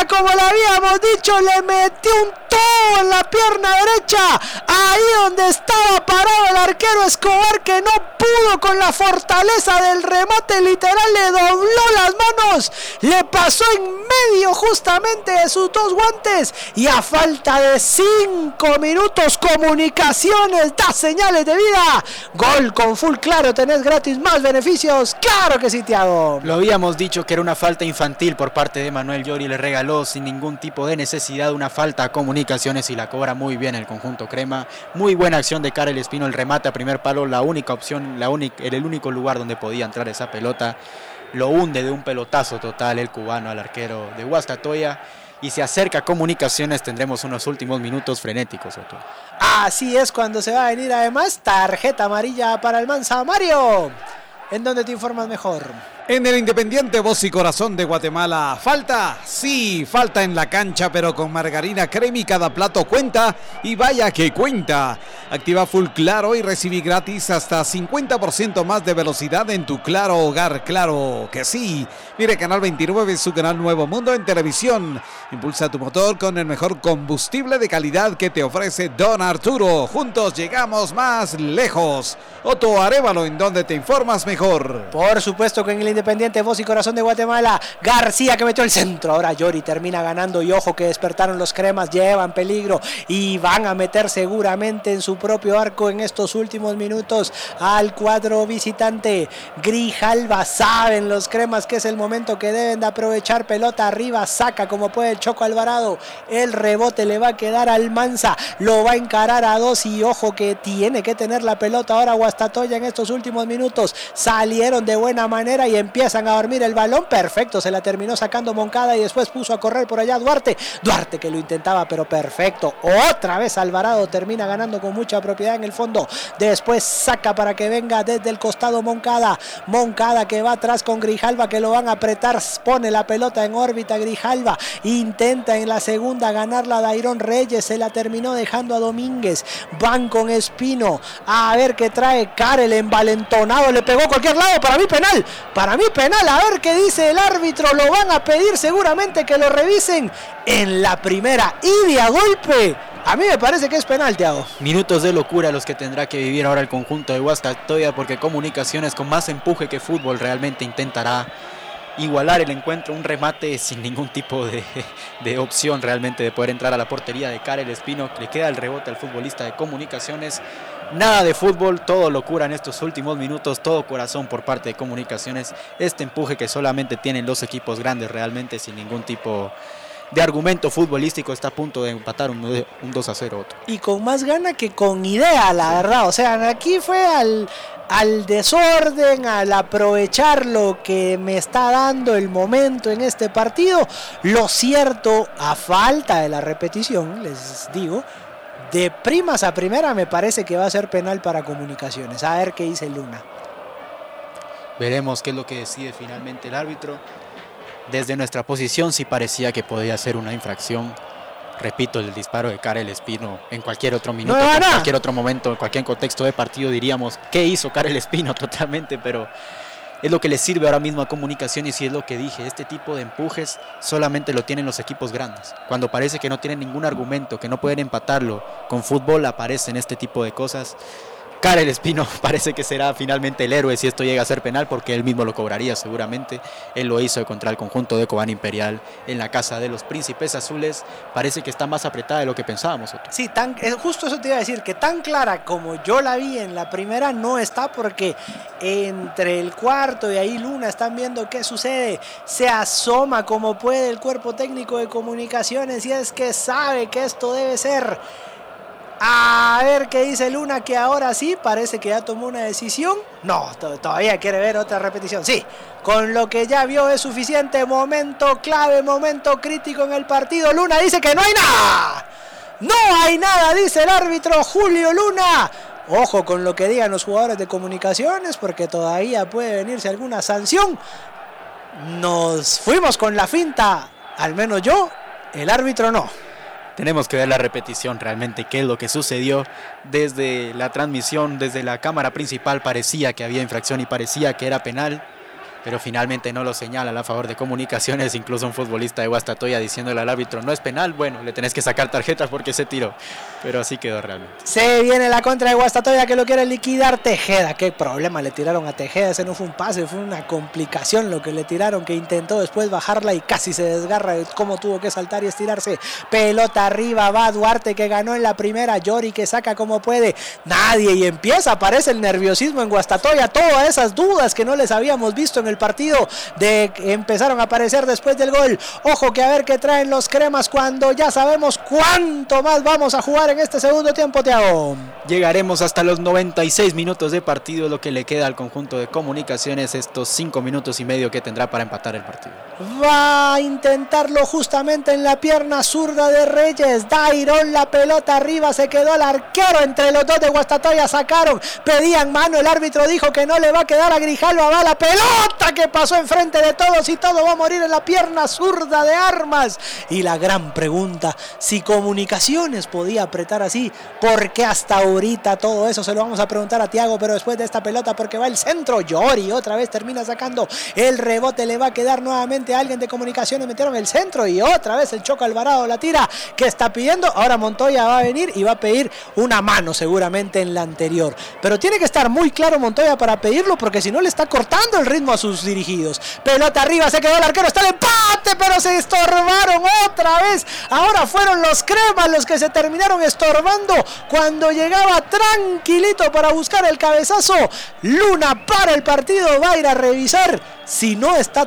García, como le habíamos dicho, le metió un todo en la pierna derecha, ahí donde estaba parado el arquero Escobar, que no pudo con la fortaleza del remate, literal le dobló las manos, le pasó en medio justamente de sus dos guantes, y a falta de 5 minutos Comunicaciones da señales de vida. Gol con Full Claro, tenés gratis más beneficios. Claro que sí, Thiago. Lo habíamos dicho que era una falta infantil por parte de Manuel Llori, le regaló sin ningún tipo de necesidad una falta a Comunicaciones y la cobra muy bien el conjunto crema. Muy buena acción de Karel Espino, el remate a primer palo, la única opción, el único lugar donde podía entrar esa pelota. Lo hunde de un pelotazo total el cubano al arquero de Guastatoya. Y se acerca a Comunicaciones, tendremos unos últimos minutos frenéticos, Otto. Así es, cuando se va a venir además tarjeta amarilla para el Mansa. Mario, ¿en dónde te informas mejor? En el Independiente Voz y Corazón de Guatemala. ¿Falta? Sí, falta en la cancha, pero con margarina Cremi cada plato cuenta, y vaya que cuenta. Activa Full Claro y recibí gratis hasta 50% más de velocidad en tu Claro Hogar. Claro que sí. Mire, Canal 29 es su canal Nuevo Mundo en televisión. Impulsa tu motor con el mejor combustible de calidad que te ofrece Don Arturo. Juntos llegamos más lejos. Otto Arévalo, ¿en dónde te informas mejor? Por supuesto que en el Independiente Voz y Corazón de Guatemala. García, que metió el centro, ahora Llori termina ganando, y ojo que despertaron los cremas, llevan peligro y van a meter seguramente en su propio arco en estos últimos minutos al cuadro visitante. Grijalva, saben los cremas que es el momento que deben de aprovechar. Pelota arriba, saca como puede el Choco Alvarado, el rebote le va a quedar al Mansa, lo va a encarar a dos, y ojo que tiene que tener la pelota ahora Guastatoya en estos últimos minutos. Salieron de buena manera y empiezan a dormir el balón. Perfecto, se la terminó sacando Moncada y después puso a correr por allá Duarte que lo intentaba, pero perfecto. Otra vez Alvarado termina ganando con mucha propiedad en el fondo. Después saca para que venga desde el costado Moncada que va atrás con Grijalva, que lo van a apretar, pone la pelota en órbita Grijalva, intenta en la segunda ganarla Dairon Reyes, se la terminó dejando a Domínguez. Van con Espino, a ver qué trae Karel, envalentonado, le pegó a cualquier lado. Para mí penal, a ver qué dice el árbitro, lo van a pedir seguramente que lo revisen en la primera, y de a golpe. A mí me parece que es penal, Thiago. Minutos de locura los que tendrá que vivir ahora el conjunto de Guastatoya, porque Comunicaciones, con más empuje que fútbol, realmente intentará igualar el encuentro. Un remate sin ningún tipo de opción realmente de poder entrar a la portería de Karel Espino. Le queda el rebote al futbolista de Comunicaciones. Nada de fútbol, todo locura en estos últimos minutos, todo corazón por parte de Comunicaciones. Este empuje que solamente tienen los equipos grandes, realmente sin ningún tipo de argumento futbolístico, está a punto de empatar un 2-0 otro. Y con más gana que con idea, la verdad. O sea, aquí fue al desorden, al aprovechar lo que me está dando el momento en este partido. Lo cierto, a falta de la repetición, les digo, de primas a primera me parece que va a ser penal para Comunicaciones. A ver qué dice Luna. Veremos qué es lo que decide finalmente el árbitro. Desde nuestra posición sí parecía que podía ser una infracción. Repito, el disparo de Karel Espino en cualquier otro minuto, en cualquier otro momento, en cualquier contexto de partido diríamos ¿qué hizo Karel Espino? Totalmente, pero es lo que le sirve ahora mismo a Comunicaciones, y es lo que dije, este tipo de empujes solamente lo tienen los equipos grandes. Cuando parece que no tienen ningún argumento, que no pueden empatarlo con fútbol, aparecen este tipo de cosas. Karel Espino parece que será finalmente el héroe si esto llega a ser penal, porque él mismo lo cobraría seguramente. Él lo hizo contra el conjunto de Cobán Imperial en la casa de los Príncipes Azules. Parece que está más apretada de lo que pensábamos. Otto. Sí, justo eso te iba a decir, que tan clara como yo la vi en la primera no está, porque entre el cuarto y ahí Luna están viendo qué sucede. Se asoma como puede el cuerpo técnico de Comunicaciones, y es que sabe que esto debe ser. A ver qué dice Luna, que ahora sí parece que ya tomó una decisión. No, todavía quiere ver otra repetición. Sí, con lo que ya vio es suficiente. Momento clave, momento crítico en el partido. Luna dice que no hay nada. No hay nada, dice el árbitro Julio Luna. Ojo con lo que digan los jugadores de Comunicaciones, porque todavía puede venirse alguna sanción. Nos fuimos con la finta, al menos yo, el árbitro no. Tenemos que ver la repetición realmente, qué es lo que sucedió. Desde la transmisión, desde la cámara principal, parecía que había infracción y parecía que era penal. pero finalmente no lo señala a favor de Comunicaciones, incluso un futbolista de Guastatoya diciéndole al árbitro, no es penal, bueno, le tenés que sacar tarjetas porque se tiró, pero así quedó realmente. Se viene la contra de Guastatoya que lo quiere liquidar. Tejeda, qué problema le tiraron a Tejeda, ese no fue un pase, fue una complicación lo que le tiraron, que intentó después bajarla y casi se desgarra, cómo tuvo que saltar y estirarse. Pelota arriba, va Duarte que ganó en la primera, Yori que saca como puede, nadie, y aparece el nerviosismo en Guastatoya, todas esas dudas que no les habíamos visto en el partido empezaron a aparecer después del gol. Ojo que a ver qué traen los cremas cuando ya sabemos cuánto más vamos a jugar en este segundo tiempo, Thiago. Llegaremos hasta los 96 minutos de partido, lo que le queda al conjunto de Comunicaciones, estos 5 minutos y medio que tendrá para empatar el partido. Va a intentarlo justamente en la pierna zurda de Reyes. Dairon, la pelota arriba, se quedó el arquero entre los dos de Guastatoya, sacaron, pedían mano, el árbitro dijo que no le va a quedar a Grijalva, va la pelota que pasó enfrente de todos y todo va a morir en la pierna zurda de Armas. Y la gran pregunta, si Comunicaciones podía apretar así, ¿por qué hasta ahorita todo eso? Se lo vamos a preguntar a Thiago, pero después de esta pelota, porque va el centro, Yori otra vez termina sacando el rebote, le va a quedar nuevamente a alguien de Comunicaciones, metieron el centro y otra vez el Choco Alvarado la tira, que está pidiendo, ahora Montoya va a venir y va a pedir una mano seguramente en la anterior, pero tiene que estar muy claro Montoya para pedirlo, porque si no le está cortando el ritmo a sus dirigidos. Pelota arriba, se quedó el arquero, está el empate, pero se estorbaron otra vez. Ahora fueron los cremas los que se terminaron estorbando cuando llegaba tranquilito para buscar el cabezazo. Luna para el partido, va a ir a revisar si no está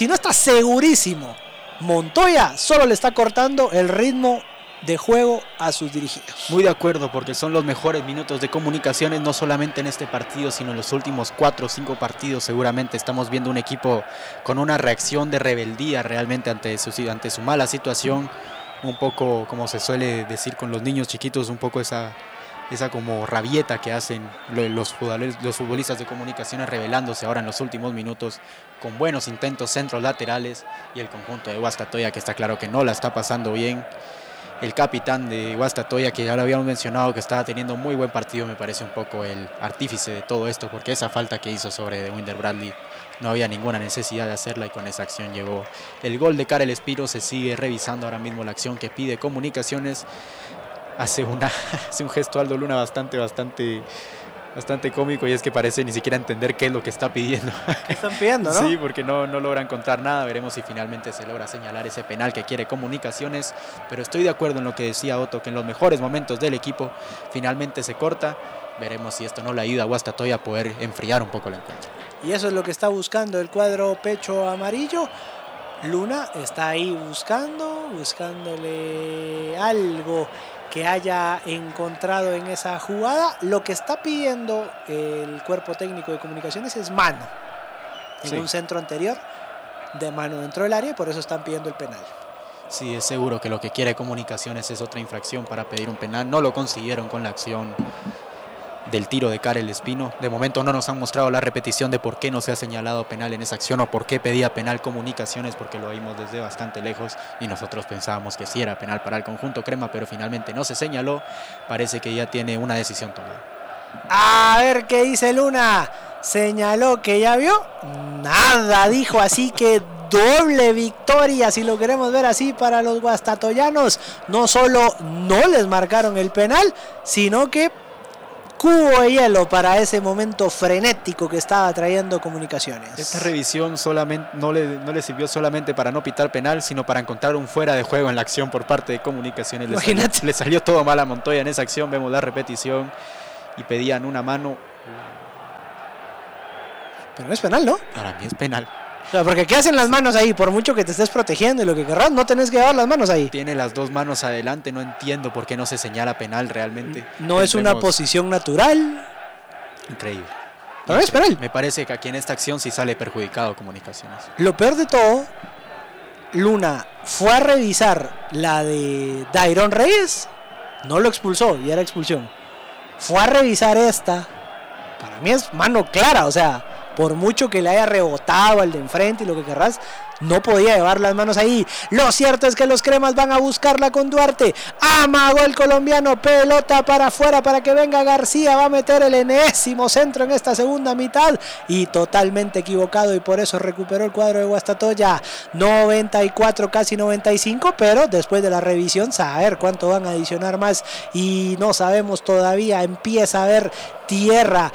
segurísimo. Montoya solo le está cortando el ritmo de juego a sus dirigidos. Muy de acuerdo, porque son los mejores minutos de Comunicaciones, no solamente en este partido, sino en los últimos 4 o 5 partidos. Seguramente estamos viendo un equipo con una reacción de rebeldía realmente ante su mala situación, un poco como se suele decir con los niños chiquitos, un poco esa como rabieta que hacen los futbolistas de Comunicaciones, rebelándose ahora en los últimos minutos con buenos intentos, centros laterales, y el conjunto de Guastatoya que está claro que no la está pasando bien. El capitán de Guastatoya, que ya lo habíamos mencionado, que estaba teniendo muy buen partido, me parece un poco el artífice de todo esto, porque esa falta que hizo sobre Dewinder Bradley no había ninguna necesidad de hacerla, y con esa acción llegó el gol de Karel Espino. Se sigue revisando ahora mismo la acción que pide Comunicaciones. Hace un gesto Aldo Luna bastante cómico, y es que parece ni siquiera entender qué es lo que está pidiendo. ¿Qué están pidiendo, no? Sí, porque no logra encontrar nada. Veremos si finalmente se logra señalar ese penal que quiere Comunicaciones, pero estoy de acuerdo en lo que decía Otto, que en los mejores momentos del equipo finalmente se corta. Veremos si esto no le ayuda a Guastatoya a poder enfriar un poco el encuentro. Y eso es lo que está buscando el cuadro pecho amarillo. Luna está ahí buscándole algo que haya encontrado en esa jugada. Lo que está pidiendo el cuerpo técnico de Comunicaciones es mano en un centro anterior, de mano dentro del área, y por eso están pidiendo el penal. Sí, es seguro que lo que quiere Comunicaciones es otra infracción para pedir un penal. No lo consiguieron con la acción del tiro de Karel Espino. De momento no nos han mostrado la repetición de por qué no se ha señalado penal en esa acción, o por qué pedía penal Comunicaciones, porque lo vimos desde bastante lejos y nosotros pensábamos que sí era penal para el conjunto crema, pero finalmente no se señaló. Parece que ya tiene una decisión tomada. A ver qué dice Luna. Señaló que ya vio, nada dijo, así que doble victoria, si lo queremos ver así, para los guastatoyanos. No solo no les marcaron el penal, sino que cubo de hielo para ese momento frenético que estaba trayendo Comunicaciones. Esta revisión solamente no le sirvió solamente para no pitar penal, sino para encontrar un fuera de juego en la acción por parte de Comunicaciones. Le salió todo mal a Montoya en esa acción. Vemos la repetición y pedían una mano. Pero no es penal, ¿no? Para mí es penal. O sea, porque ¿qué hacen las manos ahí? Por mucho que te estés protegiendo y lo que querrás, no tenés que llevar las manos ahí. Tiene las dos manos adelante, no entiendo por qué no se señala penal realmente. No es una posición natural. Increíble. Pero es penal. Me parece que aquí en esta acción sí sale perjudicado Comunicaciones. Lo peor de todo, Luna fue a revisar la de Dairon Reyes, no lo expulsó y era expulsión. Fue a revisar esta, para mí es mano clara, o sea, por mucho que le haya rebotado al de enfrente y lo que querrás, no podía llevar las manos ahí. Lo cierto es que los cremas van a buscarla con Duarte. Amagó el colombiano, pelota para afuera para que venga García. Va a meter el enésimo centro en esta segunda mitad y totalmente equivocado, y por eso recuperó el cuadro de Guastatoya. 94, casi 95, pero después de la revisión saber cuánto van a adicionar más y no sabemos todavía. Empieza a haber tierra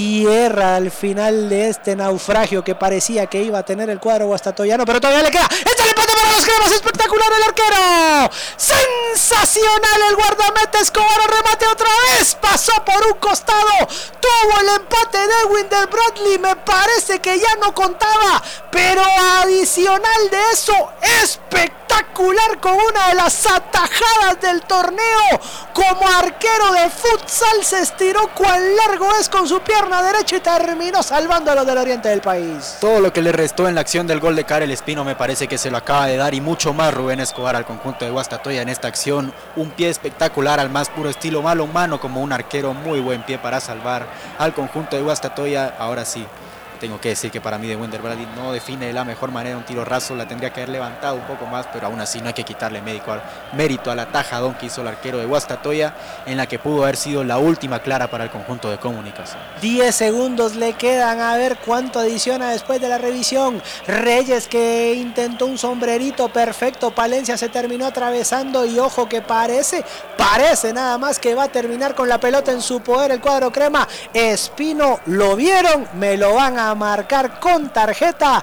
al final de este naufragio que parecía que iba a tener el cuadro guastatoyano, pero todavía le queda. ¡Este el empate para los cremas! ¡Espectacular el arquero! ¡Sensacional el guardameta Escobar! ¡Remate otra vez! Pasó por un costado, tuvo el empate de Winder Bradley, me parece que ya no contaba, pero adicional de eso, espectacular con una de las atajadas del torneo. Como arquero de futsal se estiró cuán largo es con su pierna derecha y terminó salvando a los del oriente del país. Todo lo que le restó en la acción del gol de Karel Espino me parece que se lo acaba de dar, y mucho más Rubén Escobar al conjunto de Guastatoya en esta acción. Un pie espectacular al más puro estilo mano, como un arquero, muy buen pie para salvar al conjunto de Guastatoya. Ahora sí, tengo que decir que para mí de Winder Bradley no define de la mejor manera un tiro raso, la tendría que haber levantado un poco más, pero aún así no hay que quitarle mérito al atajadón que hizo el arquero de Guastatoya, en la que pudo haber sido la última clara para el conjunto de Comunicación. 10 segundos le quedan, a ver cuánto adiciona después de la revisión. Reyes, que intentó un sombrerito perfecto, Palencia se terminó atravesando y ojo que parece nada más que va a terminar con la pelota en su poder el cuadro crema. Espino, lo vieron, me lo van a marcar con tarjeta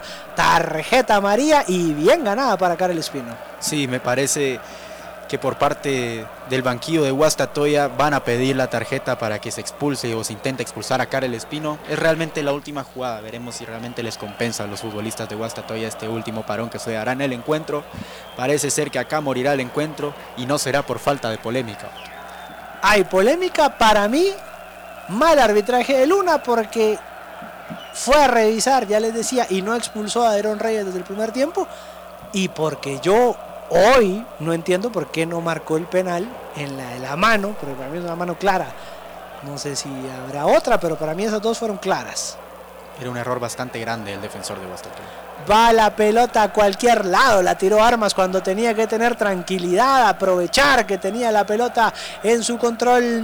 amarilla y bien ganada para Karel Espino. Sí, me parece que por parte del banquillo de Guastatoya van a pedir la tarjeta para que se expulse o se intente expulsar a Karel Espino. Es realmente la última jugada, veremos si realmente les compensa a los futbolistas de Guastatoya este último parón que se dará en el encuentro. Parece ser que acá morirá el encuentro y no será por falta de polémica. Hay polémica para mí, mal arbitraje de Luna porque fue a revisar, ya les decía, y no expulsó a Aarón Reyes desde el primer tiempo, y porque yo hoy no entiendo por qué no marcó el penal en la de la mano, porque para mí es una mano clara. No sé si habrá otra, pero para mí esas dos fueron claras. Era un error bastante grande el defensor de Guastatoya. Va la pelota a cualquier lado, la tiró Armas cuando tenía que tener tranquilidad, aprovechar que tenía la pelota en su control.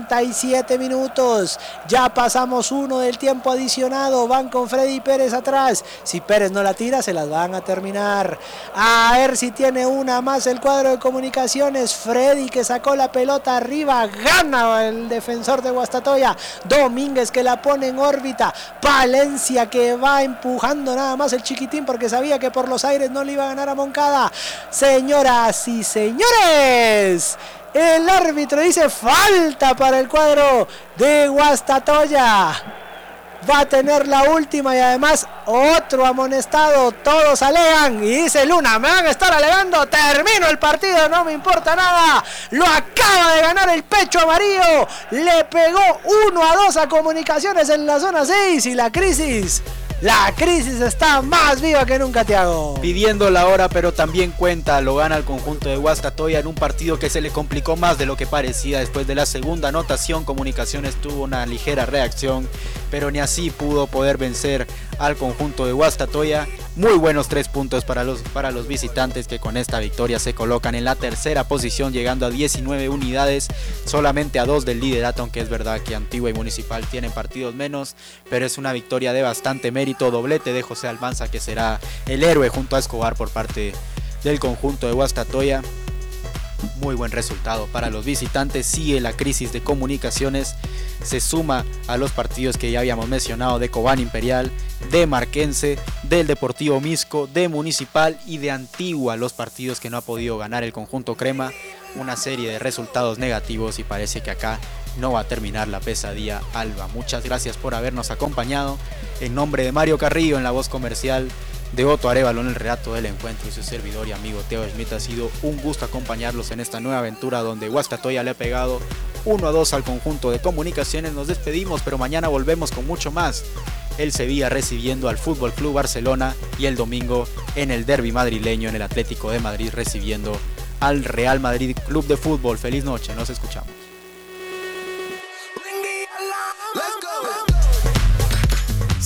97 minutos, ya pasamos uno del tiempo adicionado, van con Freddy Pérez atrás. Si Pérez no la tira, se las van a terminar. A ver si tiene una más el cuadro de Comunicaciones. Freddy, que sacó la pelota arriba, gana el defensor de Guastatoya. Domínguez, que la pone en órbita. Palencia, que va empujando nada más el chiquitín porque sabía que por los aires no le iba a ganar a Moncada. Señoras y señores, el árbitro dice falta para el cuadro de Guastatoya. Va a tener la última y además otro amonestado. Todos alegan y dice Luna, me van a estar alegando, termino el partido, no me importa nada. Lo acaba de ganar el pecho amarillo, le pegó 1-2 a Comunicaciones en la zona 6 y la crisis está más viva que nunca, Thiago. Pidiendo la hora, pero también cuenta, lo gana el conjunto de Guastatoya en un partido que se le complicó más de lo que parecía. Después de la segunda anotación, Comunicaciones tuvo una ligera reacción, pero ni así pudo poder vencer al conjunto de Guastatoya. Muy buenos 3 puntos para los visitantes, que con esta victoria se colocan en la tercera posición, llegando a 19 unidades, solamente a 2 del liderato, aunque es verdad que Antigua y Municipal tienen partidos menos, pero es una victoria de bastante mérito. Doblete de José Almanza, que será el héroe junto a Escobar por parte del conjunto de Guastatoya. Muy buen resultado para los visitantes. Sigue la crisis de Comunicaciones, se suma a los partidos que ya habíamos mencionado de Cobán Imperial, de Marquense, del Deportivo Misco, de Municipal y de Antigua, los partidos que no ha podido ganar el conjunto crema. Una serie de resultados negativos y parece que acá no va a terminar la pesadilla alba. Muchas gracias por habernos acompañado. En nombre de Mario Carrillo en la voz comercial, de Otto Arévalo en el relato del encuentro y su servidor y amigo Teo Smith, ha sido un gusto acompañarlos en esta nueva aventura donde Guastatoya le ha pegado 1-2 al conjunto de Comunicaciones. Nos despedimos, pero mañana volvemos con mucho más. El Sevilla recibiendo al Fútbol Club Barcelona y el domingo en el derbi madrileño, en el Atlético de Madrid recibiendo al Real Madrid Club de Fútbol. Feliz noche, nos escuchamos.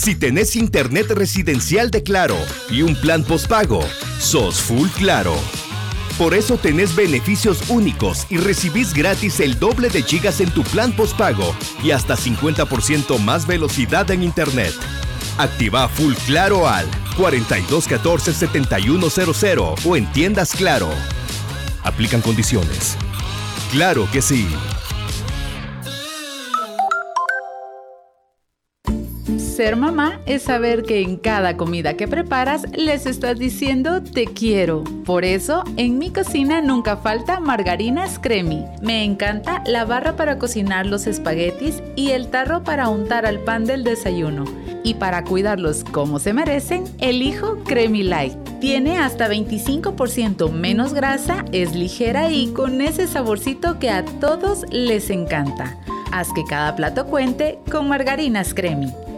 Si tenés internet residencial de Claro y un plan postpago, sos full Claro. Por eso tenés beneficios únicos y recibís gratis el doble de gigas en tu plan postpago y hasta 50% más velocidad en internet. Activa full Claro al 4214-7100 o en tiendas Claro. Aplican condiciones. ¡Claro que sí! Ser mamá es saber que en cada comida que preparas les estás diciendo te quiero. Por eso, en mi cocina nunca falta margarinas Cremi. Me encanta la barra para cocinar los espaguetis y el tarro para untar al pan del desayuno. Y para cuidarlos como se merecen, elijo Cremi Light. Tiene hasta 25% menos grasa, es ligera y con ese saborcito que a todos les encanta. Haz que cada plato cuente con margarinas Cremi.